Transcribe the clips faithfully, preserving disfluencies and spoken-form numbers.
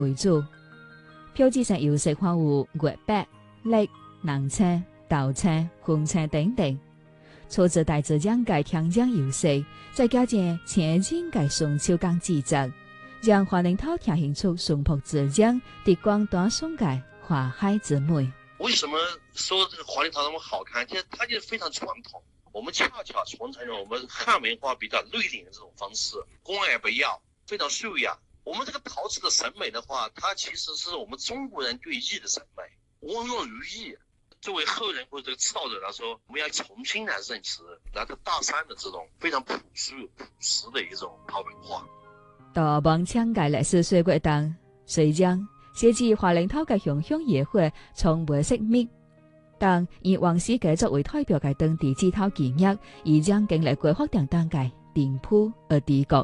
為主。標誌性油色花有月白、綠、南青、豆青、紅青等等。粗製大致將該聽將油色，再加上前進該松秋鋼製作，讓花櫻桃呈現出淳樸之江、地光大松嘅花海之美。 為什麼說這個花櫻桃那麼好看？其實它就是非常傳統。我們恰恰傳承了我們漢文化比較內斂的這種方式，光也不要，非常素雅。我們這個陶瓷的審美的話，它其實是我們中國人對藝的審美，溫潤如藝。作為後人或者這個指導者來說，我們要重新來認識來自大山的這種非常樸素樸實的一種陶文化。 到望鄉嘅歷史歲月當，雖將寫至花櫻桃嘅鄉鄉野花從未熄滅，但以王氏嘅作為代表嘅當地製陶技藝，已將經歷過發展當嘅顛撲而低谷。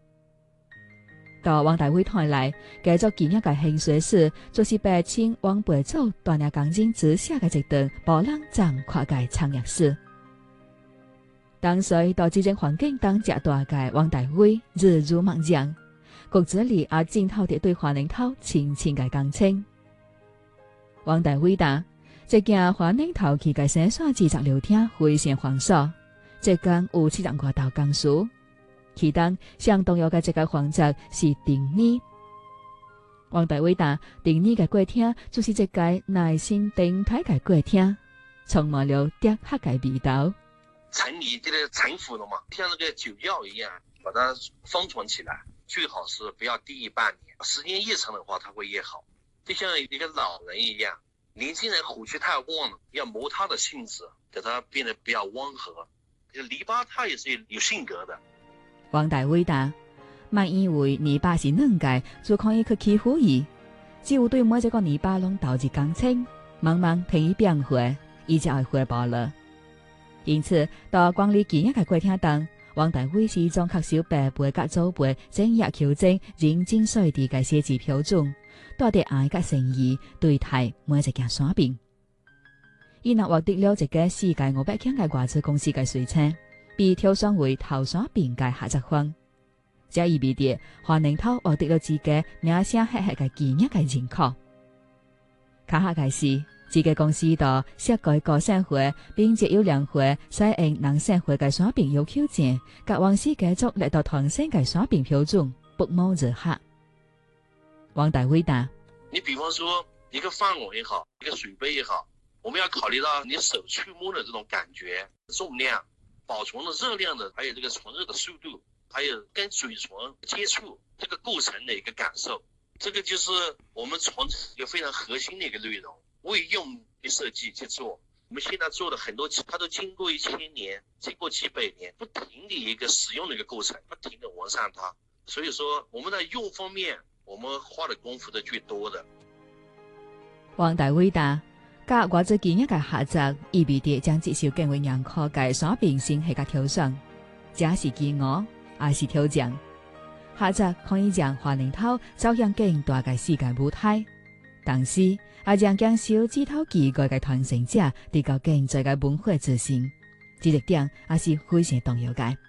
到王大輝睇來，繼續技藝嘅興衰史，就是白清王輩祖鍛鍊鋼筋之下嘅一段波浪壯闊嘅產業史。當時到這種環境當較大嘅王大輝日入猛將，骨子裡也浸透着對花櫻桃深深嘅感情。王大輝答：這件花櫻桃佢嘅生產製作流程非常繁瑣，這間有七十多道工序。其中相重要嘅一個環節是定擬。王大偉答：定擬嘅過程就是一個耐心等待嘅過程，充滿了雕刻嘅味道。 陳泥這個陳腐了嘛，像那個酒窖一樣，把它封存起來，最好是不要低於半年。時間越長的話，它會越好。就像一個老人一樣，年輕人火氣太旺了，要磨它的性質，給它變得比較溫和。就泥巴它也是有性格的。 王大偉答：萬以為泥巴是軟嘅，就可以去欺負伊。只有對每一個泥巴攏投入感情，慢慢聽伊變化，伊就會回報了。因此，到管理技藝嘅過程當，王大偉始終恪守爸輩甲祖輩精益求精、認真細緻嘅寫字標準，帶着愛甲誠意對待每一件產品。伊若獲得了一個世界五百強嘅外資公司嘅推薦，被挑選為陶產品嘅合作方，這意味着花櫻桃獲得了自己名聲赫赫嘅技藝嘅認可。卡下嘅是，自己公司到設計高產化並且優良化使用能產化嘅產品要求證，甲王氏繼續嚟到創新嘅產品標準不謀而合。王大偉答： 你比方說一個飯碗也好，一個水杯也好，我們要考慮到你手觸摸的這種感覺、重量、保存的熱量的，還有這個存熱的速度，還有跟嘴唇接觸這個過程的一個感受，這個就是我們傳承一個非常核心的一個內容。為用的設計去做，我們現在做的很多，它都經過一千年，經過幾百年，不停的一個使用的一個過程，不停的完善它。所以說，我們在用方面，我們花的功夫的最多的。 王大偉答：甲外資技藝嘅合作，意味着將接受更為嚴苛嘅產品審核嘅挑戰，這是機遇，也是挑戰。合作可以將花櫻桃走向更大嘅世界舞台，但是也將堅守製陶技藝嘅傳承者提高更多嘅文化自信，這一點也是非常重要嘅。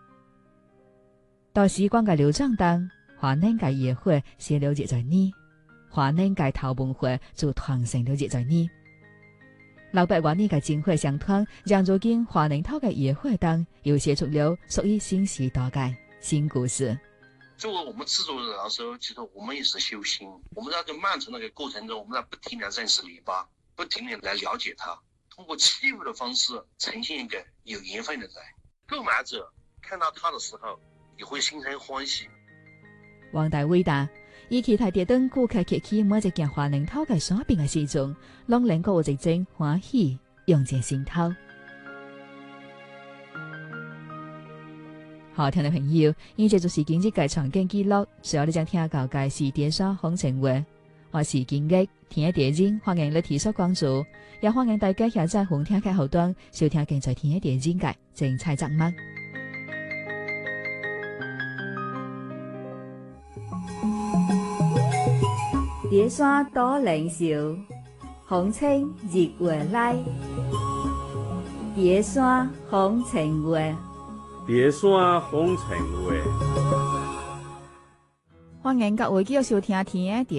到時光嘅流轉當，花櫻嘅野花寫了結在呢，花櫻嘅陶文化就傳承了結在呢。老百萬呢嘅精華相傳，讓如今花櫻桃嘅野花當又寫出了屬於新時代嘅新故事。 作為我們製作人來說，其實我們也是修心。我們在這漫長的個過程中，我們在不停地認識泥巴，不停地來了解它，通過器物的方式呈現一個有緣分的人。購買者看到它的時候，也會心生歡喜。 王大偉答：以其他地等顧客揭起每一件花櫻桃嘅產品嘅時陣，攏能夠有一種歡喜，用盡心頭。好聽嘅朋友，呢隻就是今日嘅場景記錄。隨後你將聽到嘅是電商風情話，我是今日聽一點鐘，歡迎你提出關注，也歡迎大家下載紅聽嘅後端收聽更在聽一點鐘嘅精彩節目。碟山多靈秀，風情日月來。碟山風情話。 碟山風情話。 歡迎各位繼續收聽天的